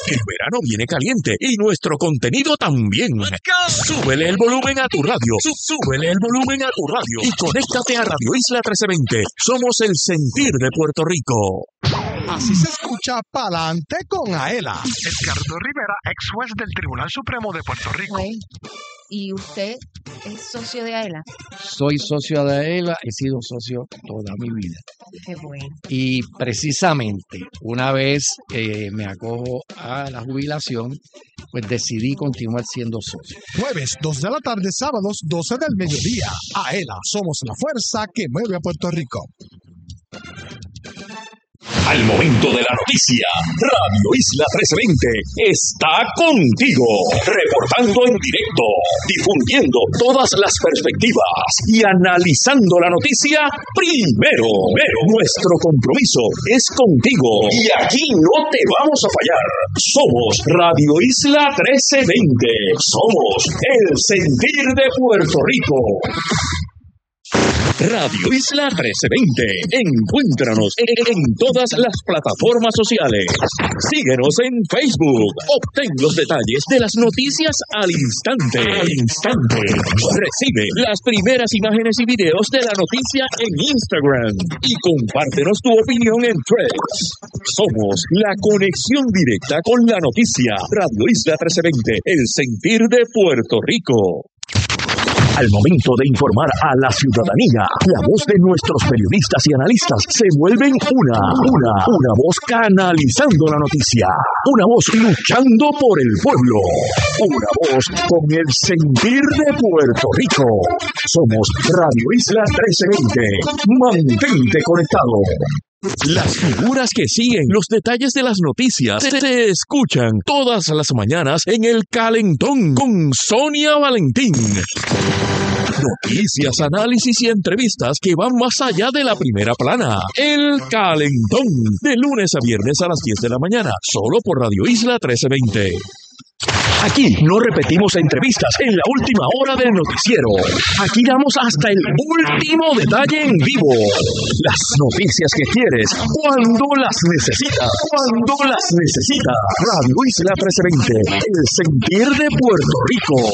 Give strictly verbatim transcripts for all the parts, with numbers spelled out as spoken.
El verano viene caliente y nuestro contenido también. Súbele el volumen a tu radio. Súbele el volumen a tu radio y conéctate a Radio Isla trece veinte. Somos el sentir de Puerto Rico. Así se escucha Pa'lante con Aela. Edgardo Rivera, ex juez del Tribunal Supremo de Puerto Rico. ¿Y usted es socio de Aela? Soy socio de Aela, he sido socio toda mi vida. Qué bueno. Y precisamente, una vez que me acojo a la jubilación, pues decidí continuar siendo socio. Jueves, dos de la tarde, sábados, doce del mediodía. Aela, somos la fuerza que mueve a Puerto Rico. Al momento de la noticia, Radio Isla trece veinte está contigo, reportando en directo, difundiendo todas las perspectivas y analizando la noticia primero. Pero nuestro compromiso es contigo y aquí no te vamos a fallar. Somos Radio Isla trece veinte, somos el sentir de Puerto Rico. Radio Isla trece veinte. Encuéntranos en, en todas las plataformas sociales. Síguenos en Facebook. Obtén los detalles de las noticias al instante. Al instante. Recibe las primeras imágenes y videos de la noticia en Instagram. Y compártenos tu opinión en Threads. Somos la conexión directa con la noticia. Radio Isla trece veinte. El sentir de Puerto Rico. Al momento de informar a la ciudadanía, la voz de nuestros periodistas y analistas se vuelven una, una, una voz canalizando la noticia, una voz luchando por el pueblo, una voz con el sentir de Puerto Rico. Somos Radio Isla trece veinte. Mantente conectado. Las figuras que siguen los detalles de las noticias se, se escuchan todas las mañanas en El Calentón con Sonia Valentín. Noticias, análisis y entrevistas que van más allá de la primera plana. El Calentón, de lunes a viernes a las diez de la mañana, solo por Radio Isla trece veinte. Aquí no repetimos entrevistas en la última hora del noticiero. Aquí damos hasta el último detalle en vivo. Las noticias que quieres, cuando las necesitas. Cuando las necesitas. Radio Isla trece veinte, el sentir de Puerto Rico.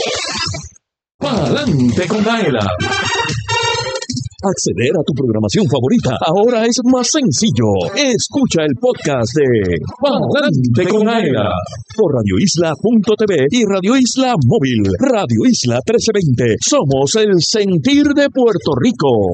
Pa'lante con Aela. Acceder a tu programación favorita ahora es más sencillo. Escucha el podcast de Pa'lante con Aela por radio isla punto t v y Radio Isla Móvil. Radio Isla trece veinte. Somos el sentir de Puerto Rico.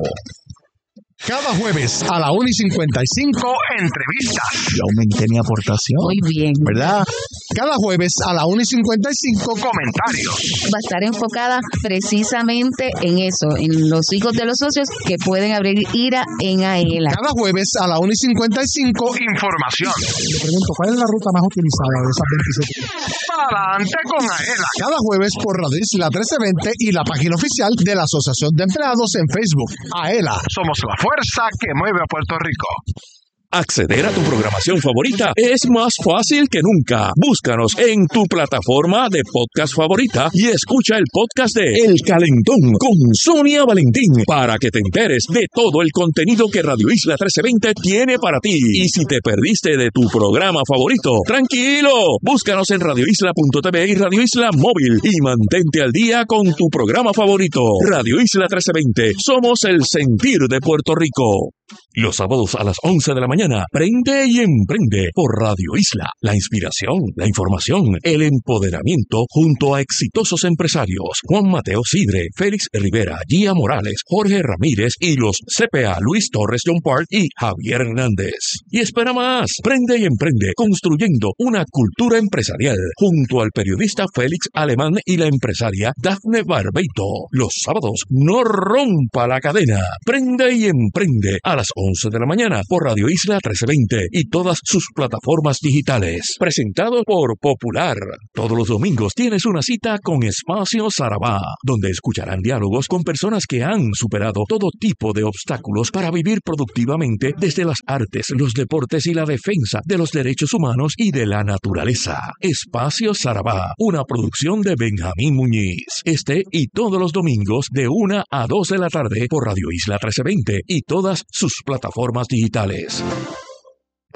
Cada jueves a la una y cincuenta y cinco, entrevistas. Yo aumenté mi aportación. Muy bien. ¿Verdad? Cada jueves a la una y cincuenta y cinco, Comentarios. Va a estar enfocada precisamente en eso, en los hijos de los socios que pueden abrir IRA en Aela. Cada jueves a la una y cincuenta y cinco, Información. le pregunto, ¿cuál es la ruta más utilizada de esas veintisiete? Pa'lante con Aela. Cada jueves por Radio Isla trece veinte y la página oficial de la Asociación de Empleados en Facebook. Aela. Somos la fuerza que mueve a Puerto Rico. Acceder a tu programación favorita es más fácil que nunca. Búscanos en tu plataforma de podcast favorita y escucha el podcast de El Calentón con Sonia Valentín para que te enteres de todo el contenido que Radio Isla trece veinte tiene para ti. Y si te perdiste de tu programa favorito, tranquilo, búscanos en radio isla punto t v y Radio Isla Móvil y mantente al día con tu programa favorito. Radio Isla trece veinte, somos el sentir de Puerto Rico. Los sábados a las once de la mañana, prende y emprende por Radio Isla. La inspiración, la información, el empoderamiento junto a exitosos empresarios. Juan Mateo Sidre, Félix Rivera, Gia Morales, Jorge Ramírez y los C P A Luis Torres John Park y Javier Hernández. Y espera más, prende y emprende construyendo una cultura empresarial junto al periodista Félix Alemán y la empresaria Dafne Barbeito. Los sábados, no rompa la cadena. Prende y emprende a las once de la mañana por Radio Isla trece veinte y todas sus plataformas digitales. Presentado por Popular. Todos los domingos tienes una cita con Espacio Sarabá, donde escucharán diálogos con personas que han superado todo tipo de obstáculos para vivir productivamente desde las artes, los deportes y la defensa de los derechos humanos y de la naturaleza. Espacio Sarabá, una producción de Benjamín Muñiz. Este y todos los domingos de una a dos de la tarde por Radio Isla trece veinte y todas sus plataformas digitales.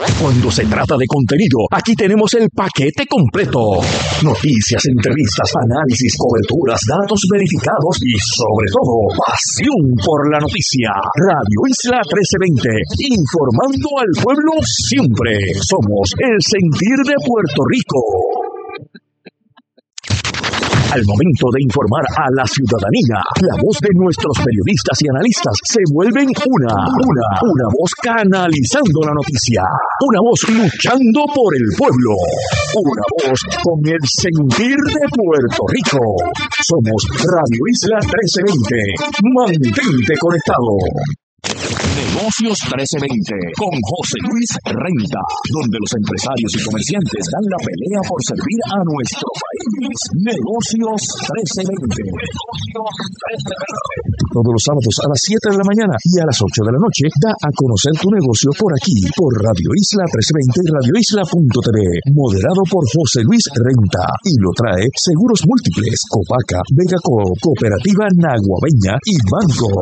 Cuando se trata de contenido, aquí tenemos el paquete completo. Noticias, entrevistas, análisis, coberturas, datos verificados y, sobre todo, pasión por la noticia. Radio Isla trece veinte, informando al pueblo siempre. Somos el sentir de Puerto Rico. Al momento de informar a la ciudadanía, la voz de nuestros periodistas y analistas se vuelven una, una, una voz canalizando la noticia, una voz luchando por el pueblo, una voz con el sentir de Puerto Rico. Somos Radio Isla trece veinte. Mantente conectado. Negocios trece veinte con José Luis Renta, donde los empresarios y comerciantes dan la pelea por servir a nuestro país. Negocios trece veinte. Negocios trece veinte. Todos los sábados a las siete de la mañana y a las ocho de la noche da a conocer tu negocio por aquí, por Radio Isla trece veinte y radio isla punto t v, moderado por José Luis Renta, y lo trae Seguros Múltiples, Copaca, Vegaco, Cooperativa Naguabeña y Banco.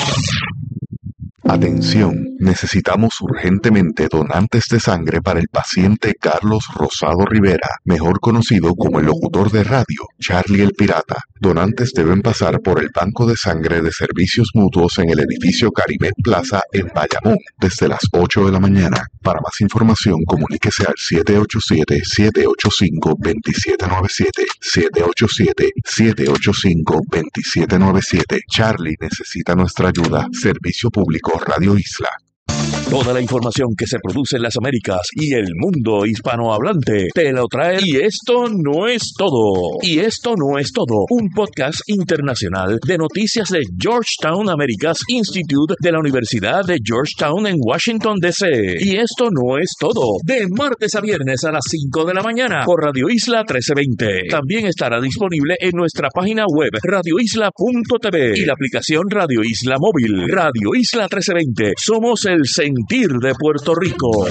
Atención, necesitamos urgentemente donantes de sangre para el paciente Carlos Rosado Rivera, mejor conocido como el locutor de radio, Charlie el Pirata. Donantes deben pasar por el Banco de Sangre de Servicios Mutuos en el edificio Carimet Plaza en Bayamón desde las ocho de la mañana. Para más información, comuníquese al siete ocho siete, siete ocho cinco, dos siete nueve siete, siete ocho siete, siete ocho cinco, dos siete nueve siete. Charlie necesita nuestra ayuda. Servicio Público Radio Isla. Toda la información que se produce en las Américas y el mundo hispanohablante te lo trae. Y esto no es todo. Y esto no es todo. Un podcast internacional de noticias de Georgetown Americas Institute de la Universidad de Georgetown en Washington, D C Y esto no es todo. De martes a viernes a las cinco de la mañana por Radio Isla trece veinte. También estará disponible en nuestra página web radio isla punto t v y la aplicación Radio Isla Móvil. Radio Isla trece veinte. Somos el sentir de Puerto Rico.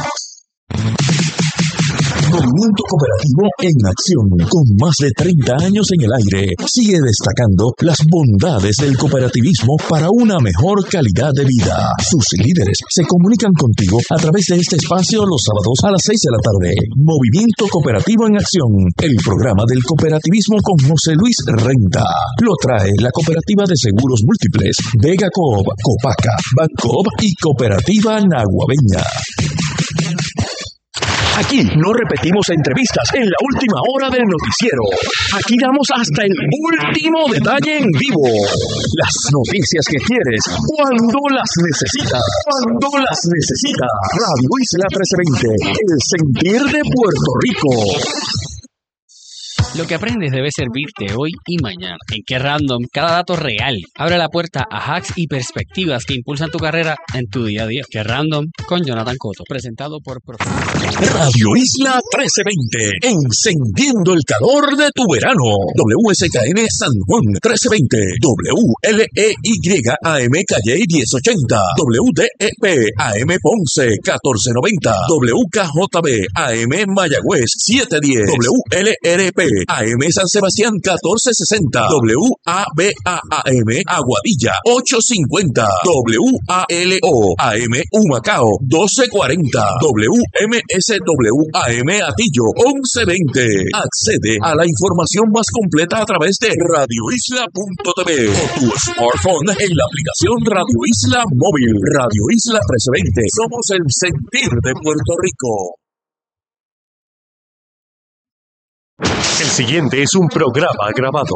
Movimiento Cooperativo en acción, con más de treinta años en el aire, sigue destacando las bondades del cooperativismo para una mejor calidad de vida. Sus líderes se comunican contigo a través de este espacio los sábados a las seis de la tarde. Movimiento Cooperativo en acción, el programa del cooperativismo con José Luis Renta. Lo trae la Cooperativa de Seguros Múltiples, Vega Coop, Copaca, Bancoop y Cooperativa Naguabeña. Aquí no repetimos entrevistas en la última hora del noticiero. Aquí damos hasta el último detalle en vivo. Las noticias que quieres, cuando las necesitas. Cuando las necesitas. Radio Isla trece veinte, el sentir de Puerto Rico. Lo que aprendes debe servirte hoy y mañana. En Que Random, cada dato real abre la puerta a hacks y perspectivas que impulsan tu carrera en tu día a día. Que Random con Jonathan Cotto, presentado por Prof. Radio Isla trece veinte, encendiendo el calor de tu verano. W S K N San Juan trece veinte, W L E Y A M Calle diez ochenta, W D E P A M Ponce catorce noventa, W K J B A M Mayagüez setecientos diez, W L R P A M San Sebastián catorce sesenta, W A B A A M Aguadilla ochocientos cincuenta, W A L O A M Humacao doce cuarenta, W M S W A M Atillo once veinte. Accede a la información más completa a través de radio isla punto t v o tu smartphone en la aplicación Radio Isla Móvil. Radio Isla trece veinte. Somos el sentir de Puerto Rico. El siguiente es un programa grabado.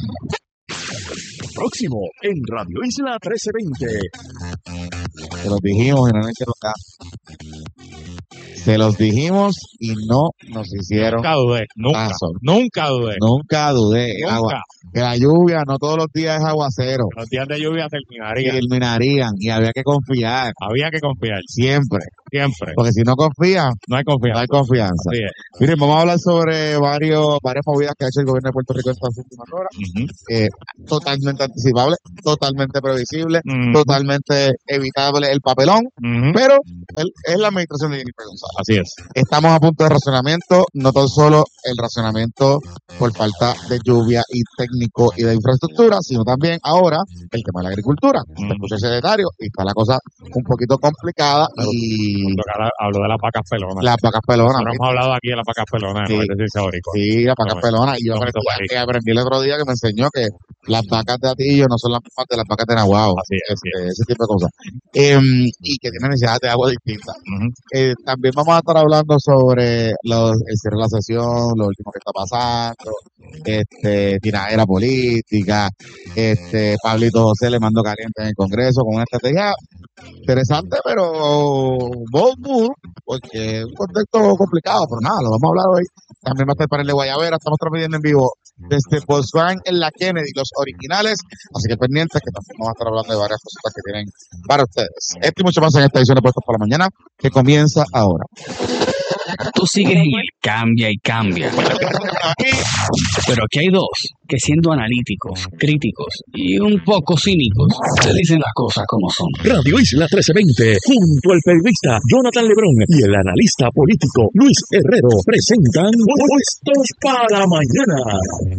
Próximo en Radio Isla trece veinte. Se los dijimos y no nos hicieron caso. Se los dijimos y no nos hicieron Nunca dudé, nunca, caso. nunca dudé. Nunca dudé. Nunca. Agua. Que la lluvia, no todos los días es aguacero. Los días de lluvia Y terminarían. terminarían y había que confiar Había que confiar, siempre. siempre. Porque si no confían, No hay no confianza. hay confianza. Así es. Miren, vamos a hablar sobre varios, varias movidas que ha hecho el gobierno de Puerto Rico en estas últimas horas. Ujú. Eh, totalmente anticipable, totalmente previsible, Mm. totalmente evitable el papelón, Ujú. pero él- es la administración de Jennifer González. Así es. Estamos a punto de racionamiento, no tan solo el racionamiento por falta de lluvia y técnico y de infraestructura, sino también ahora el tema de la agricultura. Se escucha el secretario y está la cosa un poquito complicada y Punto que ahora Hablo de las vacas pelonas. las vacas pelonas. Nosotros hemos hablado aquí de las vacas pelonas, Sí. no es decir boricua. Sí, las vacas No, pelonas. Y yo no, aprendí, no, que aprendí el otro día que me enseñó que las vacas de Atillo no son las mismas de las vacas de Nahuatl. Así es, así Este, ese tipo de cosas. Em, y que tienen necesidades de agua distintas. Ujú. Eh, también vamos a estar hablando sobre los, el cierre de la sesión, lo último que está pasando, este, tiradera política, este, Pablito José le mandó caliente en el Congreso con una estrategia interesante, pero bold move, porque es un contexto complicado, pero nada, lo vamos a hablar hoy. También va a estar el panel de Guayabera, estamos transmitiendo en vivo desde Volkswagen en la Kennedy, los originales, así que pendientes que también vamos a estar hablando de varias cositas que tienen para ustedes. Esto y mucho más en esta edición de Puestos para la Mañana, que comienza ahora. Tú sigues en el cambia y cambia. Pero aquí hay dos que, siendo analíticos, críticos y un poco cínicos, te dicen las cosas como son. Radio Isla trece veinte, junto al periodista Jonathan Lebrón y el analista político Luis Herrero, presentan Puestos para Mañana.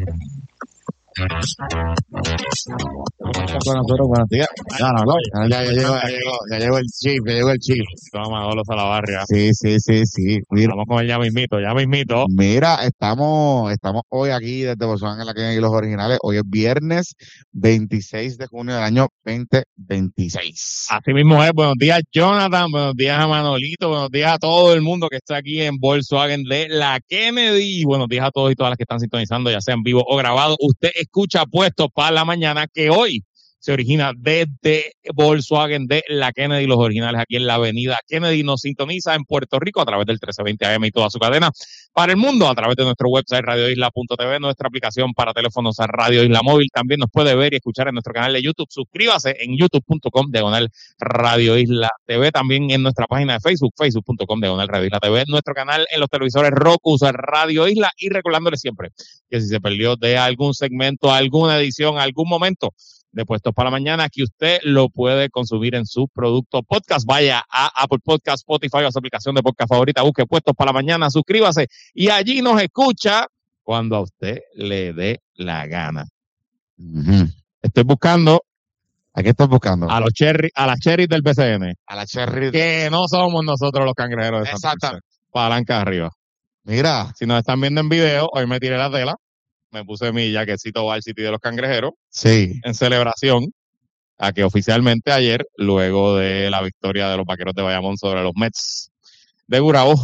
Con nosotros, buenos días. Ya, no, no, ya, ya llegó, ya llegó, ya llegó el chief, ya llegó el chief. Toma Manolo Salavarria. Sí, sí, sí, sí. Mira, Vamos con el ya mismito, ya mismito. mira, estamos, estamos hoy aquí desde Volkswagen en la Kennedy, los originales. Hoy es viernes veintiséis de junio del año veinte veintiséis. Así mismo es. Buenos días, Jonathan. Buenos días a Manolito. Buenos días a todo el mundo que está aquí en Volkswagen de la Kennedy. Y buenos días a todos y todas las que están sintonizando, ya sea en vivo o grabado. Usted escucha Puestos para la Mañana, que hoy se origina desde Volkswagen de la Kennedy, los originales aquí en la avenida Kennedy. Nos sintoniza en Puerto Rico a través del trece veinte A M y toda su cadena. Para el mundo, a través de nuestro website radio isla punto t v, nuestra aplicación para teléfonos a Radio Isla Móvil. También nos puede ver y escuchar en nuestro canal de YouTube. Suscríbase en youtube punto com diagonal Radio Isla T V. También en nuestra página de Facebook, facebook punto com diagonal Radio Isla T V. Nuestro canal en los televisores Roku, Radio Isla. Y recordándole siempre que si se perdió de algún segmento, alguna edición, algún momento de Puestos para la Mañana, que usted lo puede consumir en su producto podcast. Vaya a Apple Podcast, Spotify o a su aplicación de podcast favorita, busque Puestos para la Mañana, suscríbase y allí nos escucha cuando a usted le dé la gana. Ujú. Estoy buscando ¿A qué estás buscando? a los cherry, a las cherries del B C N, A la Cherry. que no somos nosotros los cangrejeros de Santurce. Exactamente. Palanca arriba. Mira, Si nos están viendo en video, hoy me tiré la tela, me puse mi jaquecito Varsity de los cangrejeros sí. en celebración a que oficialmente ayer, luego de la victoria de los Vaqueros de Bayamón sobre los Mets de Gurabo,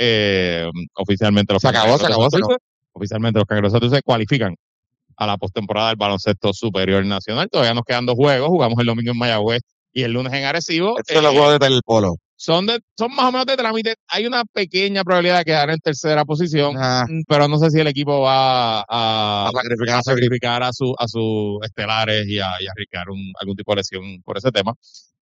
eh, oficialmente los Se acabó, Cangrejeros se de acabó, se Santurce, oficialmente los Cangrejeros de Santurce cualifican a la postemporada del baloncesto superior nacional. Todavía nos quedan dos juegos, jugamos el domingo en Mayagüez y el lunes en Arecibo. Estos son los Eh, juegos de Telepolo. son, de, son más o menos de trámite. Hay una pequeña probabilidad de quedar en tercera posición, Ah, mm, pero no sé si el equipo va a, a sacrificar a a su equipo. sacrificar a su a sus estelares y a, y a arriesgar un, algún tipo de lesión por ese tema.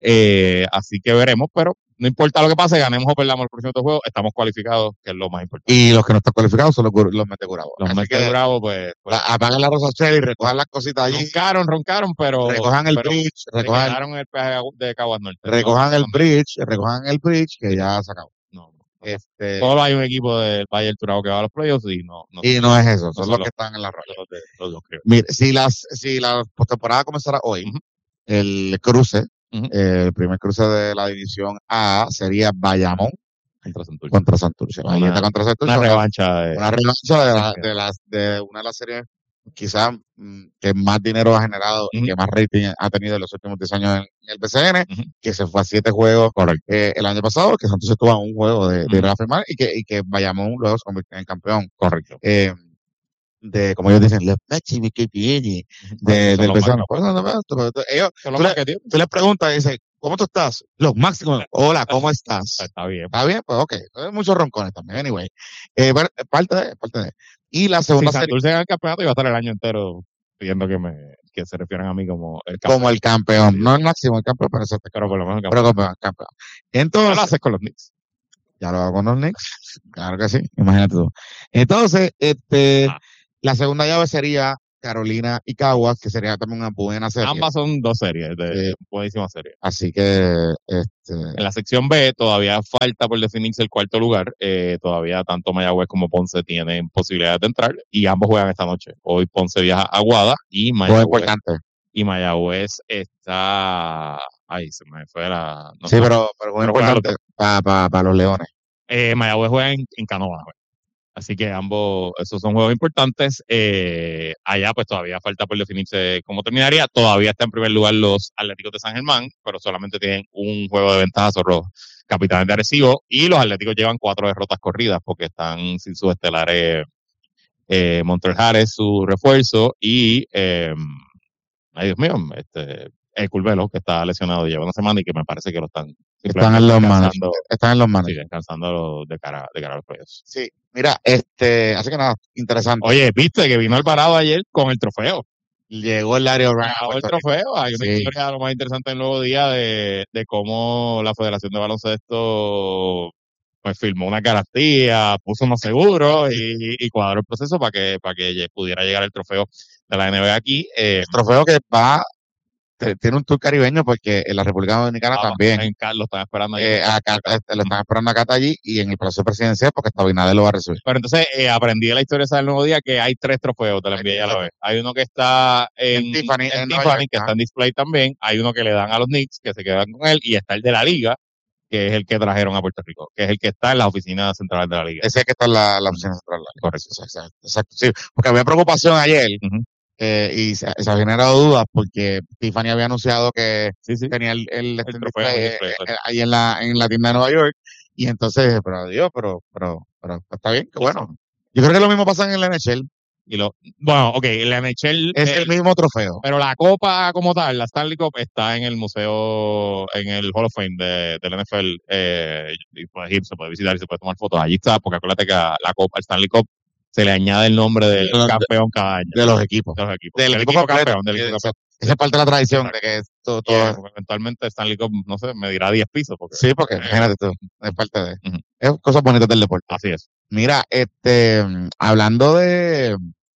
Eh, así que veremos, pero no importa lo que pase, ganemos o perdamos el próximo juego, estamos cualificados, que es lo más importante. Y los que no están cualificados son los, gur- los metecurados. Los Así Mets que de Bravo, pues, pues la- apagan la Rosachel y recojan las cositas allí. roncaron, roncaron, pero Recojan el pero bridge, se recojan, quedaron el peaje de Caguas Norte. recojan No, el no, bridge, recojan el bridge que ya se acabó. no, no. Este, Solo hay un equipo del Valle del Turabo que va a los playoffs y no, no y no es eso, son son los los- que están en la raya. los de los dos, creo. Mire, si las, si la postemporada comenzara hoy, Ujú. el cruce, Ujú. eh, el primer cruce de la división A sería Bayamón Contra Santurce. contra Santurce. Una- Bayamón contra Santurce. Una Una, revancha de, una revancha de, la- de, las, de una de las series quizás mm, que más dinero ha generado y Ujú. que más rating ha tenido en los últimos diez años en, en el B C N, Ujú. que se fue a siete juegos eh, el año pasado, que Santurce estuvo a un juego de, de Ujú. ir a la final y que, y que Bayamón luego se convirtió en campeón. correcto. Eh, de, como ellos dicen, los máximos que tiene de, Son del los B C N. máximos. Por eso no me gusta, pero tú- ellos, Son los tú le- marketeers. tú les preguntas y dices, ¿cómo tú estás? Los máximos. Hola, ¿cómo estás? Está bien. ¿Está bien? Pues ok. Hay muchos roncones también, anyway. Eh, pero, eh, parte de, parte de. Y la Si segunda serie Santurce gana el campeonato, iba a estar el año entero pidiendo que me que se refieran a mí como el campeón. como el campeón. No el máximo, el campeón, pero eso te Pero por lo menos el pero campeón. campeón, campeón. No lo Entonces, haces con los Knicks. ya lo hago con los Knicks. Claro que sí, imagínate tú. Entonces, este, Ah. la segunda llave sería Carolina y Caguas, que sería también una buena serie. Ambas son dos series, de Sí. buenísimas series. Así que, este, En la sección B todavía falta por definirse el cuarto lugar. Eh, todavía tanto Mayagüez como Ponce tienen posibilidades de entrar y ambos juegan esta noche. Hoy Ponce viaja a Aguada y muy Mayagüez, importante. y Mayagüez está... Ay, se me fue la... no Sí, sé. pero, pero muy Pero juegan los importante para pa, pa los Leones. Eh, Mayagüez juega en, en Canoa. Juega. Así que ambos, esos son juegos importantes. Eh, allá pues todavía falta por definirse cómo terminaría. Todavía está en primer lugar los Atléticos de San Germán, pero solamente tienen un juego de ventaja sobre los Capitanes de Arecibo. Y los Atléticos llevan cuatro derrotas corridas porque están sin sus estelares eh, Montreal Harris, su refuerzo, y eh, ay Dios mío, este, el Curvelo, que está lesionado, lleva una semana y que me parece que lo están Están en los manos. descansando, Están en los manos. sí, descansando de cara, de cara a los playoffs. Sí. Mira, este, así que nada, interesante. Oye, viste que vino Alvarado ayer con el trofeo. Llegó el Larry O'Brien. Ganó el trofeo. Hay una Sí. historia lo más interesante del nuevo día de, de cómo la Federación de Baloncesto pues firmó una garantía, puso unos seguros y, y cuadró el proceso para que, para que pudiera llegar el trofeo de la N B A aquí. Eh, El trofeo que va, te- tiene un tour caribeño porque en la República Dominicana ah, también. en Cal- lo están esperando ahí. Eh, acá, este, lo están esperando acá allí y en el Palacio Presidencial porque hasta Abinader lo va a recibir. Pero entonces eh, aprendí de la historia esa del nuevo día que hay tres trofeos de la N B A a la vez. Hay uno que está en, En Tiffany, en en Nueva Tiffany, York, que ajá. está en display también. Hay uno que le dan a los Knicks, que se quedan con él, y está el de la liga, que es el que trajeron a Puerto Rico, que es el que está en la oficina central de la liga. Ese es que está en la, la oficina central. Correcto. Exacto, exacto, sí, porque había preocupación ayer Ujú. eh, y se, se ha generado dudas porque Tiffany había anunciado que Sí, sí. tenía el, el, El este trofeo, display, el display, eh, exacto. eh, ahí en la, en la tienda de Nueva York y entonces, pero Dios, pero, pero, pero está bien, que bueno. Yo creo que lo mismo pasa en el N H L. Y lo, bueno, ok, el N H L, Es eh, el mismo trofeo. pero la copa como tal, la Stanley Cup, está en el museo, en el Hall of Fame de, del N F L. Eh, y puedes ir, se puede visitar y se puede tomar fotos. Allí está, porque acuérdate que a la copa, el Stanley Cup, se le añade el nombre del De los- campeón cada año. De los equipos. De los equipos. Del Del equipo equipo completo. campeón, del equipo Eh, campeón. Esa es parte de la tradición Exacto. de que todo, Y, todo eh, eventualmente Stanley Cup, no sé, me dirá diez pisos. Porque, sí, porque eh, imagínate tú, es parte de, Ujú. es cosas bonitas del deporte. así es. Mira, este, hablando de,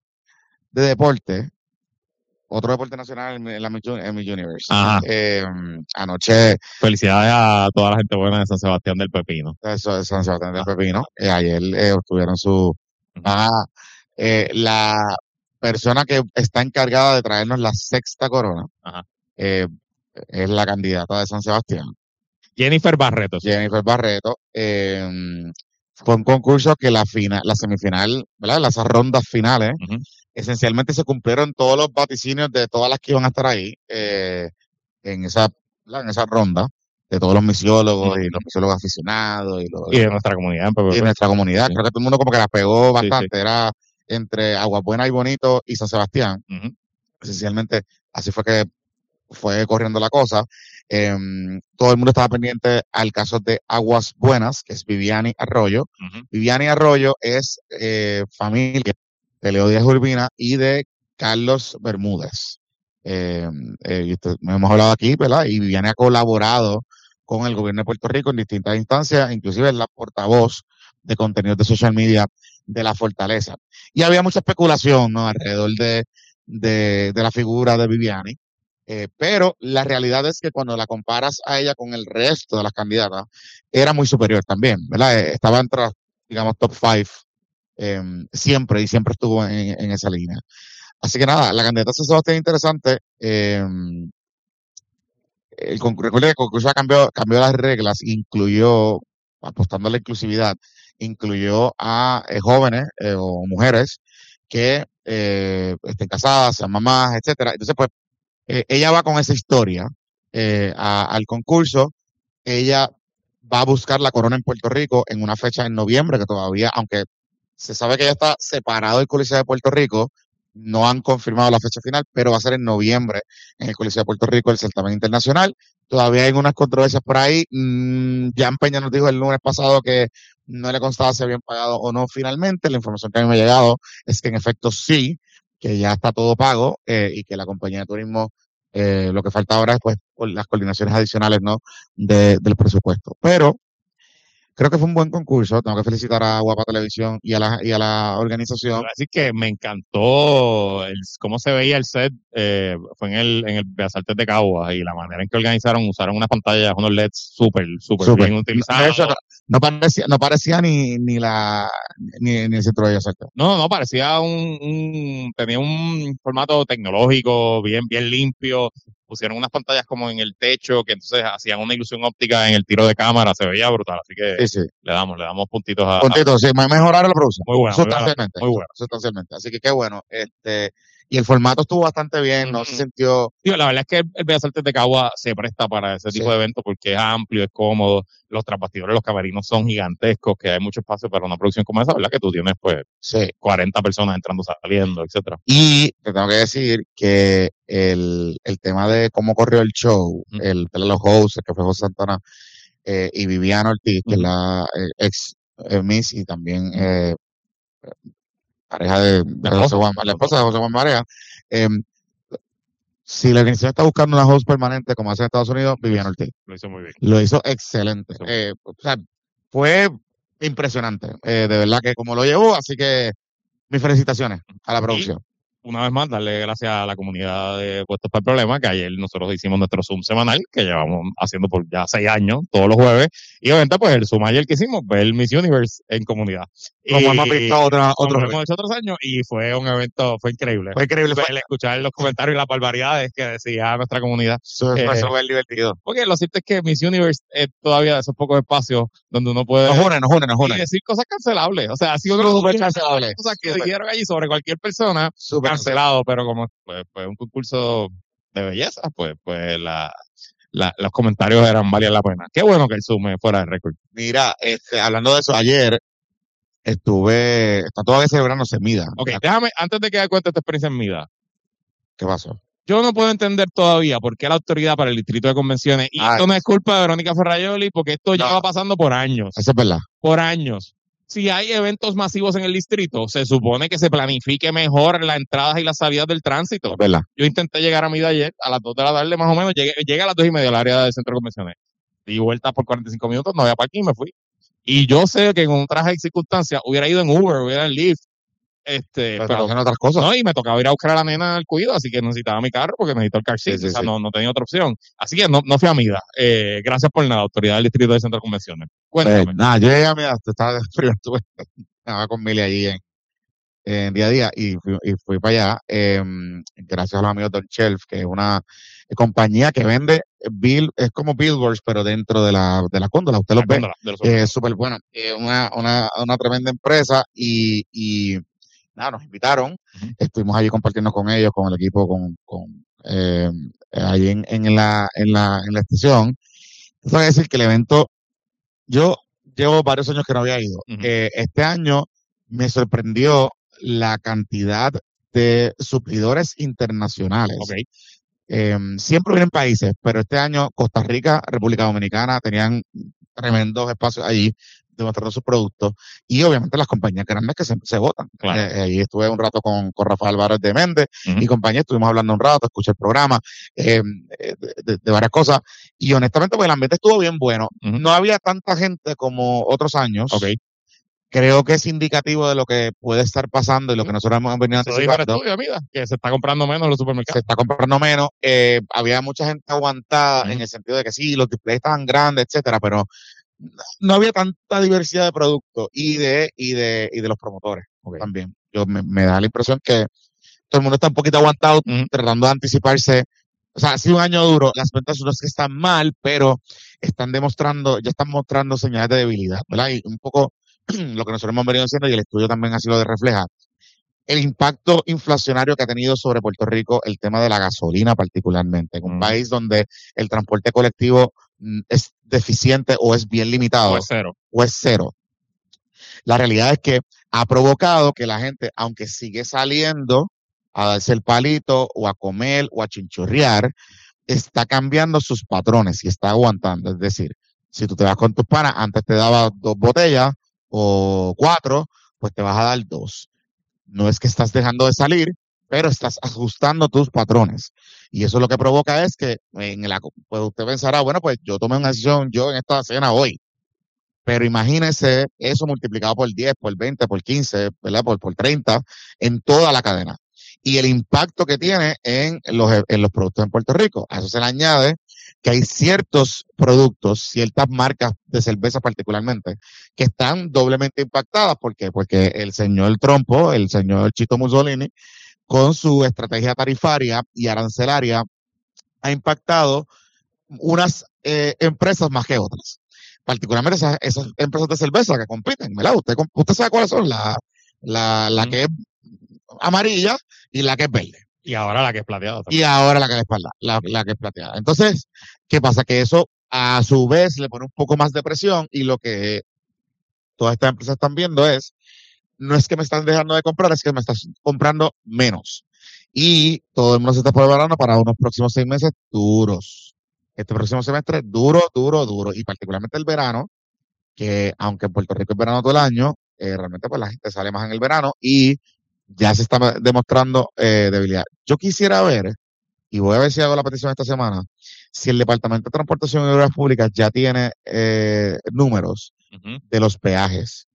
de deporte, otro deporte nacional en la Miss Uni- en Miss Universe. Ajá. Eh, anoche, Felicidades a toda la gente buena de San Sebastián del Pepino. eso es San Sebastián del Pepino, eh, ayer eh, obtuvieron su paga. Eh, la persona que está encargada de traernos la sexta corona Ajá. eh, es la candidata de San Sebastián, Jennifer Barreto. sí. Jennifer Barreto. Eh, fue un concurso que la final, la semifinal, ¿verdad? Las rondas finales, Ujú. esencialmente se cumplieron todos los vaticinios de todas las que iban a estar ahí eh, en esa, ¿verdad? En esa ronda, de todos los misiólogos y los misiólogos aficionados y, los, Y de nuestra comunidad en P P P. y nuestra comunidad. Sí. Creo que todo el mundo como que la pegó Sí, bastante. Era entre Agua Buena y Bonito y San Sebastián. Ujú. Esencialmente, así fue que fue corriendo la cosa. Em, todo el mundo estaba pendiente al caso de Aguas Buenas, que es Viviani Arroyo. Ujú. Viviani Arroyo es eh, familia de Leo Díaz Urbina y de Carlos Bermúdez. Eh, eh, y usted- hemos hablado aquí, ¿verdad? Y Viviani ha colaborado con el gobierno de Puerto Rico en distintas instancias, inclusive es la portavoz de contenidos de social media de la Fortaleza. Y había mucha especulación, ¿no? Alrededor de, de, de la figura de Viviani. Eh, pero la realidad es que cuando la comparas a ella con el resto de las candidatas, era muy superior también, ¿verdad? Eh, estaba entre, las, digamos, top five eh, siempre y siempre estuvo en, en esa línea. Así que nada, la candidata de San Sebastián es interesante. Eh, el concurso, recuerda que el concurso cambió, cambió las reglas, incluyó, apostando a la inclusividad, incluyó a eh, jóvenes eh, o mujeres que eh, estén casadas, sean mamás, etcétera. Entonces, pues, eh, ella va con esa historia eh, a- al concurso. Ella va a buscar la corona en Puerto Rico en una fecha en noviembre, que todavía, aunque se sabe que ya está separado del Coliseo de Puerto Rico, no han confirmado la fecha final, pero va a ser en noviembre en el Coliseo de Puerto Rico el certamen internacional. Todavía hay unas controversias por ahí. Mm, Jan Peña nos dijo el lunes pasado que no le constaba si habían pagado o no finalmente. La información que a mí me ha llegado es que en efecto sí, que ya está todo pago eh, y que la compañía de turismo eh, lo que falta ahora es pues las coordinaciones adicionales, ¿no? de, del presupuesto. Pero creo que fue un buen concurso. Tengo que felicitar a Guapa Televisión y a la, y a la organización. Así que me encantó el, cómo se veía el set, eh, fue en el, en el Bellas Artes de Caguas y la manera en que organizaron, usaron unas pantallas, unos L E Ds súper, súper Súper. bien De utilizados. hecho, no, no parecía, no parecía ni, ni la ni, ni el centro de Bellas Artes. No, no, parecía un, un, tenía un formato tecnológico bien, bien limpio. Pusieron unas pantallas como en el techo que entonces hacían una ilusión óptica en el tiro de cámara, se veía brutal, así que Sí, sí. le damos, le damos puntitos a, a- Puntitos, sí, me- mejoraron la producción. muy buena, muy buena, Sustancialmente. muy buena. Sustancialmente. Así que qué bueno. Este, y el formato estuvo bastante bien, no Ujú. se sintió. Digo, la verdad es que el, el Bellas Artes de Cagua se presta para ese tipo Sí. de eventos porque es amplio, es cómodo, los trasbastidores, los camerinos son gigantescos, que hay mucho espacio para una producción como esa, ¿verdad? Que tú tienes pues Sí. cuarenta personas entrando, saliendo, etcétera. Y te tengo que decir que el, el tema de cómo corrió el show, Ujú. el de los hosts, que fue José Santana eh, y Viviana Ortiz, que es Ujú. la eh, ex eh, Miss y también eh, pareja de, de La José esposa. Juan, la esposa de José Juan Marea. eh, si la organización está buscando una host permanente como hace en Estados Unidos, Viviana Ortiz. Lo hizo muy bien. Lo hizo excelente. Sí. Eh, o sea, fue impresionante. Eh, de verdad que como lo llevó, así que mis felicitaciones a la producción. Una vez más, darle gracias a la comunidad de Puestos para el Problema, que ayer nosotros hicimos nuestro Zoom semanal, que llevamos haciendo por ya seis años, todos los jueves, y obviamente pues el Zoom ayer que hicimos, ver el Miss Universe en comunidad. Como Y- hemos visto otra, como otros lo hemos hecho otros años, y fue un evento, fue increíble. Fue increíble. Fue El escuchar los comentarios y las barbaridades que decía nuestra comunidad. súper Eh, súper divertido. Porque lo cierto es que Miss Universe es todavía de esos pocos espacios donde uno puede Nos une, nos une, nos y une. decir cosas cancelables. O sea, si uno Súper cancelable. cosas que Súper. dijeron allí sobre cualquier persona, Súper cancelado, pero como pues, pues un concurso de belleza, pues, pues la, la, los comentarios eran valían la pena. Qué bueno que el Zoom fuera de récord. Mira, este, hablando de eso, ayer estuve, está todavía celebrándose Mida. Ok, déjame, antes de que me cuente esta experiencia en Mida, ¿Qué pasó? yo no puedo entender todavía por qué la autoridad para el distrito de convenciones, y Ay. esto no es culpa de Verónica Ferrayoli, porque esto ya No. va pasando por años, Eso es verdad. por años. Si hay eventos masivos en el distrito, se supone que se planifique mejor las entradas y las salidas del tránsito. Es verdad. Yo intenté llegar a Mida ayer, a las dos de la tarde más o menos, llegué, llegué a las dos y media al área del centro de convenciones. Di vueltas por cuarenta y cinco minutos, no había parking y me fui. Y yo sé que con otras circunstancias hubiera ido en Uber, hubiera en Lyft, este, Pero, pero hacen otras cosas. no, y me tocaba ir a buscar a la nena al cuido, así que necesitaba mi carro porque necesito el car seat, Sí, sí, o sea, sí. no, no tenía otra opción. Así que no, no fui a Mida. Eh, gracias por nada, autoridad del distrito del centro de convenciones. Cuéntame. Pues, nada, yo llegué a mi estaba primero estuve estaba con Mili allí en, en día a día y fui, y fui para allá eh, gracias a los amigos del Shelf, que es una compañía que vende bill, es como billboards, pero dentro de la, de la góndola, usted los La ve, góndola de los eh, es súper buena, eh, una, una, una tremenda empresa y, y nada, nos invitaron, Ujú. estuvimos allí compartiendo con ellos, con el equipo, con, con eh, allí en, en la, en la, en la estación. Eso quiere decir que el evento, yo llevo varios años que no había ido. Ujú. Eh, este año me sorprendió la cantidad de suplidores internacionales. Ok. Eh, siempre vienen países, pero este año Costa Rica, República Dominicana tenían tremendos espacios allí demostrando sus productos y obviamente las compañías grandes que se, se votan. Claro. Eh, ahí estuve un rato con, con Rafael Álvarez de Méndez Ujú. y compañía, estuvimos hablando un rato, escuché el programa eh, de, de- de varias cosas y honestamente pues el ambiente estuvo bien bueno. Ujú. No había tanta gente como otros años. Ok. Creo que es indicativo de lo que puede estar pasando y lo que nosotros hemos venido Eso dijo el anticipando. estudio, mira, que se está comprando menos en los Se supermercados. está comprando menos. Eh, había mucha gente aguantada Ujú. en el sentido de que sí, los displays estaban grandes, etcétera, pero no había tanta diversidad de productos y de, y de, y de los promotores Ok. también. Yo me, me da la impresión que todo el mundo está un poquito aguantado, Ujú. tratando de anticiparse. O sea, ha sido un año duro. Las ventas no es que están mal, pero están demostrando, ya están mostrando señales de debilidad, ¿verdad? Y un poco lo que nosotros hemos venido haciendo y el estudio también así lo refleja. El impacto inflacionario que ha tenido sobre Puerto Rico el tema de la gasolina particularmente, en un Ujú. país donde el transporte colectivo mm, es deficiente o es bien limitado O es cero. o es cero. La realidad es que ha provocado que la gente, aunque sigue saliendo a darse el palito o a comer o a chinchorrear, está cambiando sus patrones y está aguantando. Es decir, si tú te vas con tus panas, antes te daba dos botellas o cuatro, pues te vas a dar dos. No es que estás dejando de salir, pero estás ajustando tus patrones. Y eso lo que provoca es que en la, pues usted pensará, bueno, pues yo tomé una decisión yo en esta cena hoy. Pero imagínese eso multiplicado por diez, por veinte, por quince, ¿verdad? Por, por treinta en toda la cadena. Y el impacto que tiene en los, en los productos en Puerto Rico. A eso se le añade que hay ciertos productos, ciertas marcas de cerveza particularmente, que están doblemente impactadas. ¿Por qué? Porque el señor Trompo, el señor Chito Mussolini, con su estrategia tarifaria y arancelaria, ha impactado unas eh, empresas más que otras. Particularmente esas, esas empresas de cerveza que compiten, ¿verdad? Usted, usted sabe cuáles son, la, la, la que es amarilla y la que es verde. Y ahora la que es plateada. Y ahora la que es espalda, la, la que es plateada. Entonces, ¿qué pasa? Que eso a su vez le pone un poco más de presión y lo que todas estas empresas están viendo es, no es que me están dejando de comprar, es que me estás comprando menos. Y todo el mundo se está preparando para unos próximos seis meses duros. Este próximo semestre duro, duro, duro. Y particularmente el verano, que aunque en Puerto Rico es verano todo el año, eh, realmente pues la gente sale más en el verano y ya se está demostrando eh, debilidad. Yo quisiera ver, y voy a ver si hago la petición esta semana, si el Departamento de Transportación y Obras Públicas ya tiene eh, números uh-huh. de los peajes.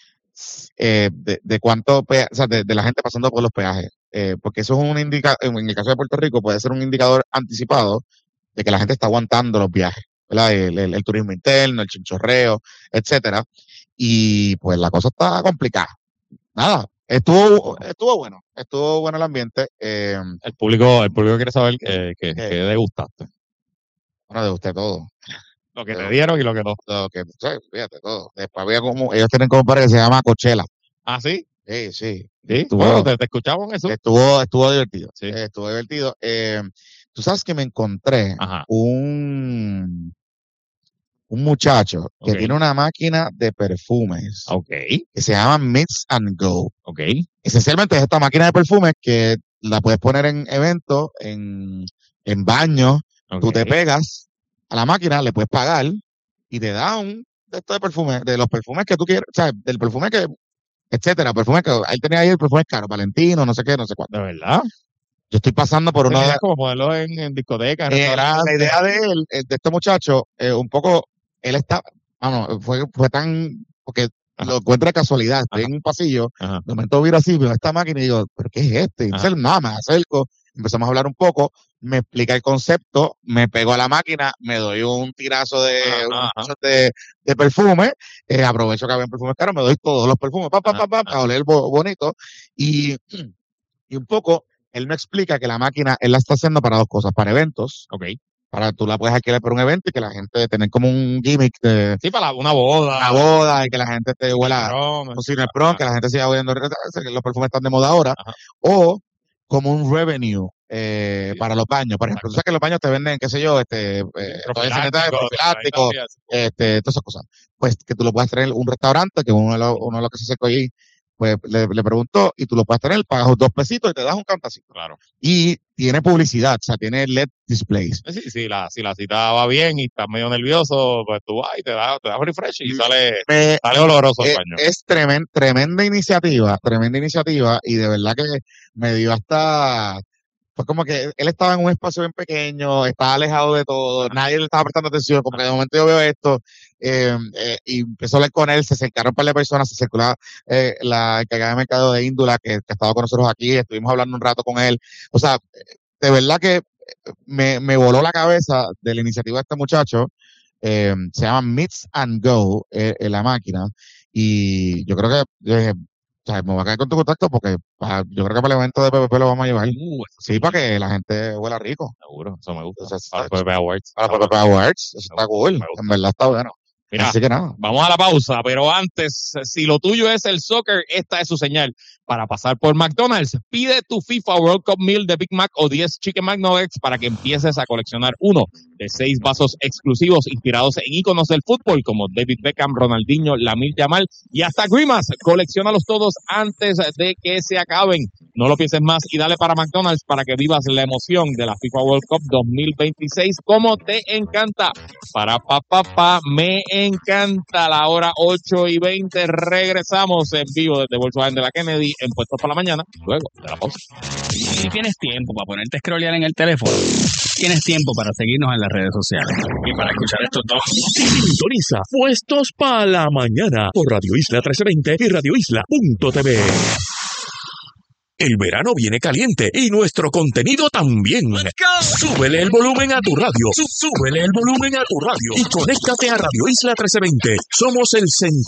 Eh, de, de cuánto, pea, o sea, de, de la gente pasando por los peajes. Eh, porque eso es un indicador, en el caso de Puerto Rico, puede ser un indicador anticipado de que la gente está aguantando los viajes, ¿verdad? El, el, el turismo interno, el chinchorreo, etcétera. Y pues la cosa está complicada. Nada, estuvo, estuvo bueno, estuvo bueno el ambiente. Eh, el público, el público quiere saber que, que, eh, que degustaste. Bueno, degusté todo. Lo que te dieron y lo que no. Lo que, sí, fíjate, todo. Después había como, ellos tienen como para que se llama Coachella. ¿Ah, sí? Sí, sí. Sí, estuvo, bueno, te, te escuchamos eso. Estuvo, estuvo divertido. Sí. Eh, estuvo divertido. Eh, tú sabes que me encontré Ajá. un un muchacho que okay. tiene una máquina de perfumes okay. que se llama Mix and Go. Okay. Esencialmente es esta máquina de perfumes que la puedes poner en eventos, en, en baños. Okay. Tú te pegas a la máquina, le puedes pagar y te da un de estos de perfumes, de los perfumes que tú quieres, o sea, del perfume que, etcétera, perfumes que él tenía ahí el perfume caro, Valentino, no sé qué, no sé cuánto. ¿De verdad? Yo estoy pasando por una... Es como ponerlo en, en discotecas. Eh, la, la idea de él, de este muchacho, eh, un poco, él está, bueno, fue, fue tan, porque Ajá. lo encuentro de casualidad, estoy Ajá. en un pasillo, Ajá. de momento viro así, veo esta máquina y digo, ¿pero qué es este? Y entonces nada, me acerco, empezamos a hablar un poco, me explica el concepto, me pego a la máquina, me doy un tirazo de, de, de perfume, eh, aprovecho que había perfumes caros, me doy todos los perfumes, pa, pa, pa, pa, para oler bo, bonito, y, y un poco, él me explica que la máquina, él la está haciendo para dos cosas, para eventos, okay. para tú la puedes alquilar para un evento y que la gente tener como un gimmick de... Sí, para una boda. Una boda y que la gente te huela un cine prom, que la gente siga oyendo, los perfumes están de moda ahora, Ajá. o como un revenue eh, sí. para los baños. Por ejemplo, tú sabes que los baños te venden, qué sé yo, este, eh, plástico, este, todas esas cosas. Pues que tú lo puedas tener un restaurante, que uno de los, uno de los que se secó allí, pues le, le preguntó, y tú lo puedes tener, pagas dos pesitos y te das un cantacito. Claro. Y tiene publicidad, o sea, tiene L E D displays. Sí, sí, la, si la cita va bien y estás medio nervioso, pues tú vas y te das te da refresh y sale, Me, sale oloroso el eh, baño. Es tremenda, tremenda iniciativa, tremenda iniciativa, y de verdad que me dio hasta... Pues como que él estaba en un espacio bien pequeño, estaba alejado de todo, nadie le estaba prestando atención, como que de momento yo veo esto, eh, eh, y empezó a hablar con él, se acercaron un par de personas, se acercó la, eh, la encargada de mercado de Índula, que, que ha estado con nosotros aquí, estuvimos hablando un rato con él, o sea, de verdad que me, me voló la cabeza de la iniciativa de este muchacho, eh, se llama Mix and Go, eh, en la máquina, y yo creo que... Eh, O sea, me voy a quedar con tu contacto porque para, yo creo que para el evento de P P P lo vamos a llevar. Uh, sí, para que la gente huela rico. Seguro, eso me gusta. Entonces, para P P P Awards. Para P P P Awards, eso está cool. En verdad está bueno. Mira, Así que nada. Vamos a la pausa, pero antes, si lo tuyo es el soccer, esta es su señal para pasar por McDonald's. Pide tu FIFA World Cup Meal de Big Mac o diez Chicken McNuggets para que empieces a coleccionar uno de seis vasos exclusivos inspirados en íconos del fútbol como David Beckham, Ronaldinho, Lamine Yamal y hasta Grimace. Colecciónalos todos antes de que se acaben. No lo pienses más y dale para McDonald's para que vivas la emoción de la FIFA World Cup dos mil veintiséis como te encanta. Para pa pa pa, me encanta. La hora ocho y veinte. Regresamos en vivo desde Volkswagen de la Kennedy en Puestos por la Mañana, luego de la pausa. Si tienes tiempo para ponerte a scrollear en el teléfono, tienes tiempo para seguirnos en las redes sociales. Y para escuchar estos dos. Sintoniza Puestos para la Mañana por Radio Isla trece veinte y radio isla punto t v. El verano viene caliente y nuestro contenido también. Súbele el volumen a tu radio. Súbele el volumen a tu radio y conéctate a Radio Isla trece veinte. Somos el centro